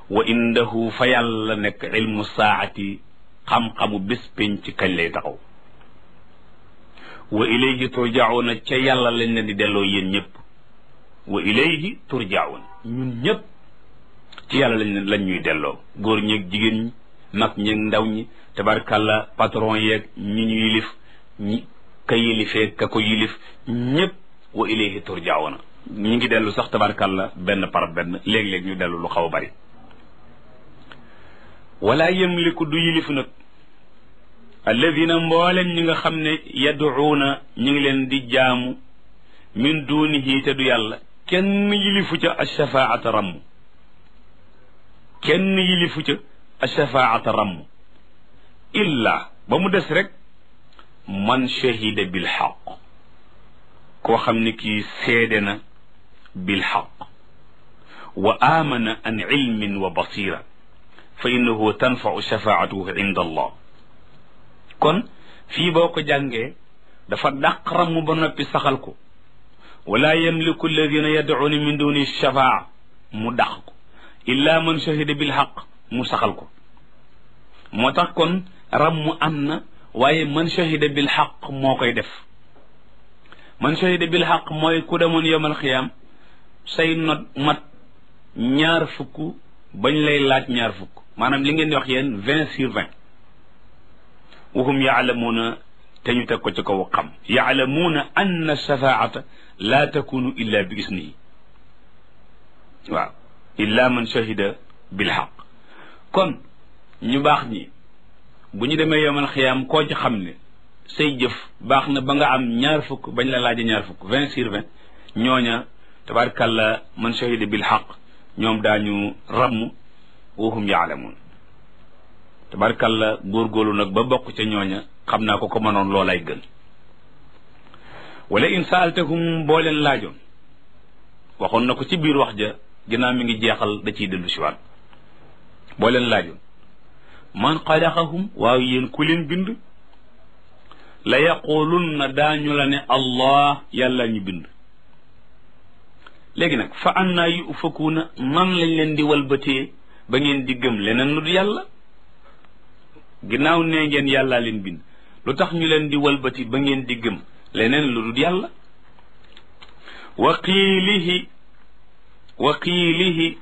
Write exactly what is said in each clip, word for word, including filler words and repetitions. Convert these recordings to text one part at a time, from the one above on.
wa indahu fa yàlla nekk ilmu saati xam-xamu bés pénc kañ lay taxaw wa ilayhi turjauna ca yàlla lañ leen di delloo yéen ñëpp wa ilayhi turjauna ñun ñëpp ci yàlla lañ lañ ñuy delloo góor ñeeg jigéen ñi mag ñeeg ndaw ñi tabarkàlla patron yeeg ñi ñu yilif ñi ka yilifee ka ko yilif ñëpp wa ilayhi turjauna ñi ngi dellu sax tabarkàlla benn par benn léeg-léeg ñu dellu lu xaw a bari wala yamliku du yilif nag alladina mboolem ñi nga xam ne yaduuna ñi ngi leen di jaamu min dunihi te du yàlla kenn yilifu ca ashafaata ramm kenn yilifu ca ashafaata ramm illa ba mu des rek man shahida bil xaq koo xam ne kii seede na bil xaq wa amana an ilmin wa basira fa innahu tanfau shafaatuhu inda allah kon fii boo ko jàngee dafa dàq ramm ba noppi saxal ko wala yamliku alladina yad'una min duni shafaa mu dàq ko illa man shahida bil xaq mu saxal ko moo tax kon ramm am na waaye man shahida bil xaq moo koy def man shahida bil xaq mooy ku demoon yawmal xiyaam say not mat ñaar fukk bañ lay laaj ñaar fukk maanaam li ngeen di wax yéen vingt sur vingt wahum yaalamuuna te ñu teg ko ci kaw xam yaalamuuna anna shafaata laa takunu illa bi isnihi waaw illa man shahida bil xaq kon ñu baax ñi bu ñu demee yawmal xiyaam koo ci xam ne say jëf baax na ba nga am ñaar fukk bañ la laaje ñaar fukk vingt sur vingt ñooña tabaarkàlla man shahida bil xaq ñoom daañu ramm wahum yaalamuun tabaarkàlla góorgóorlu nag ba bokk ca ñooña xam naa ko ko mënoon loolay gën wala in saaltahum boo leen laajoon waxoon na ko ci biir wax ja ginnaaw mi ngi jeexal da ciy dellu siwaat boo leen laajoon man xalaqahum waaw yéen ku leen bind la yaqulunna daañu la ne allah yàlla ñu bind léegi nag fa annaa yufakuuna nan lañ leen di walbatee ba ngeen di gëm leneen lu du yàlla ginnaaw nee ngeen yàllaa leen bind lu tax ñu leen di walbati ba ngeen di gëm leneen lu du yàlla wa qiilihi wa qiilihi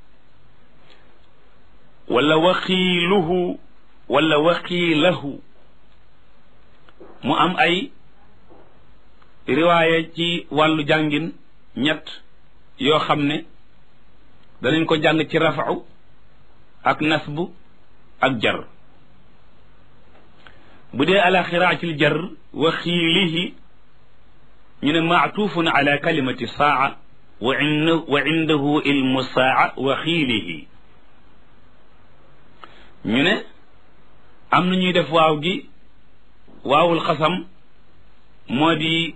wala waqiiluhu wala waqiilahu mu am ay riwaaya ci wàllu jàngin ñett yoo xam ne danañ ko jàng ci rafau ak nasbu ak jar bu dee ala xiraatil jar wa xiilihi ñu ne maatuufun ala kalimati saa wa in wa indahu ilmu saa wa xiilihi ñu ne am na ñuy def waaw gi waawul xasam moo di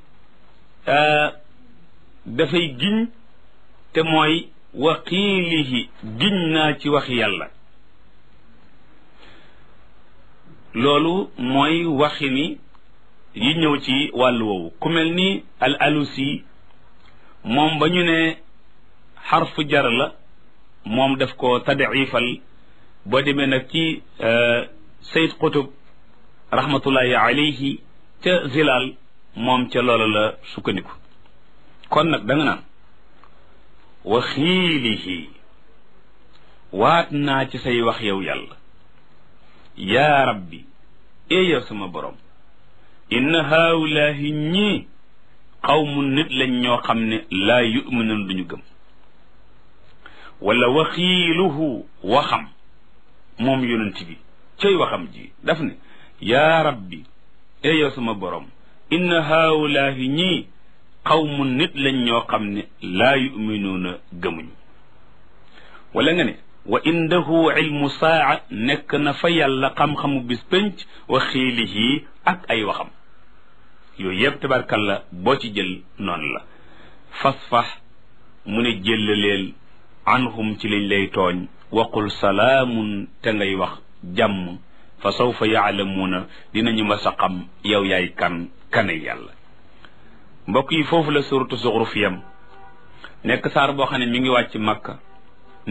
dafay giñ te mooy wa xiilihi giñ naa ci waxi yàlla loolu mooy waxi ni yi ñëw ci wàllu woowu ku mel ni al alusi moom ba ñu ne xarfu jar la moom daf ko tadifal boo demee nag ci Sayyid Qutb rahmatullahi alayhi ca Zilal moom ca loola la sukkandiku kon nag da nga naan wa xiilihi waat naa ci say wax yow yàlla yaa rabbi ee yow sama borom inna haulaahi ñii qawmun nit lañ ñoo xam ne laa yuminuun duñu gëm wala waxiiluhu waxam moom yonent bi cay waxam ji daf ne yaa rabbi ee yow sama borom inna haulaahi ñii qawmun nit lañ ñoo xam ne laa yuminuuna gëmuñu wala nga ne wa indahu ilmu saa nekk na fa yàlla xam-xamu bis pénc wa xiilihi ak ay waxam yooyu yëpp tabarkalla boo ci jël noonu la fasfax mu ne jëllaleel anhum ci liñ lay tooñ waqul salaamun te ngay wax jàmm fa sawfa yaalamuuna dinañu ma sa xam yow yaay kan kanay yàlla mbokk yi foofu la suratu Zuxruf yam nekk saar boo xam ne mi ngi wàcc Makka